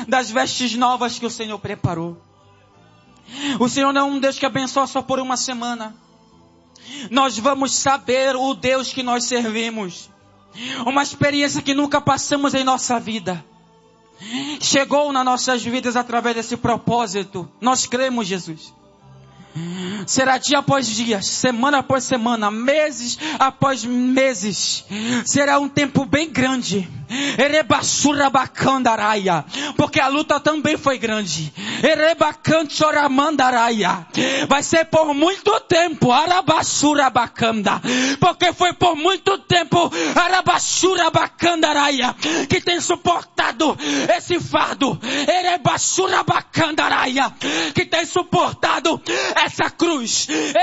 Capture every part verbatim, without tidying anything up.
das vestes novas que o Senhor preparou. O Senhor não é um Deus que abençoa só por uma semana. Nós vamos saber o Deus que nós servimos. Uma experiência que nunca passamos em nossa vida. Chegou nas nossas vidas através desse propósito. Nós cremos, Jesus. Será dia após dia, semana após semana, meses após meses. Será um tempo bem grande. Porque a luta também foi grande. Vai ser por muito tempo. Porque foi por muito tempo que tem suportado esse fardo. Que tem suportado essa cruz.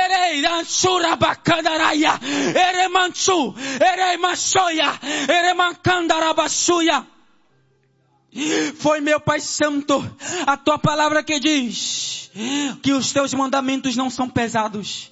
Foi, meu Pai Santo, a tua palavra que diz que os teus mandamentos não são pesados.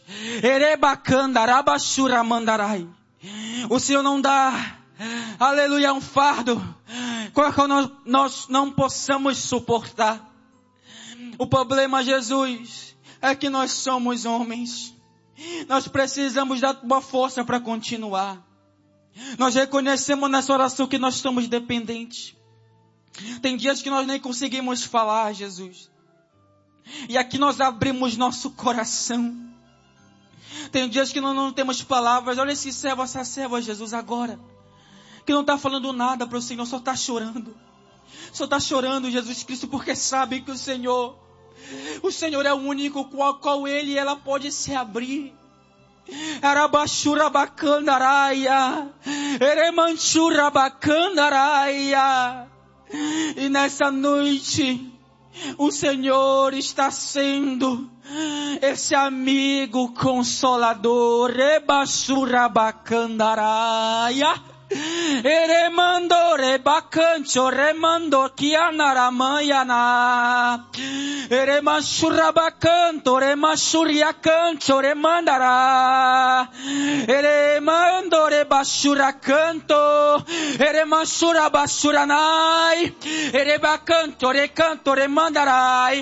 O Senhor não dá, aleluia, um fardo qual nós, nós não possamos suportar. O problema, Jesus, é que nós somos homens. Nós precisamos da tua força para continuar. Nós reconhecemos nessa oração que nós estamos dependentes. Tem dias que nós nem conseguimos falar, Jesus. E aqui nós abrimos nosso coração. Tem dias que nós não temos palavras. Olha esse servo, essa serva, Jesus, agora. Que não está falando nada para o Senhor, só está chorando. Só está chorando, Jesus Cristo, porque sabe que o Senhor, o Senhor é o único qual, qual Ele e ela pode se abrir. Arabashura bacandaraia, eremanchura bacandaraia. E nessa noite, o Senhor está sendo esse amigo consolador. Rebashura bacandaraia. Eremando rebacancho remando kianaramayana. Eremashurabacanto remashuriacancho remandara. Eremando rebashuracanto eremashurabashuranai. Erebacanto recanto remandarai.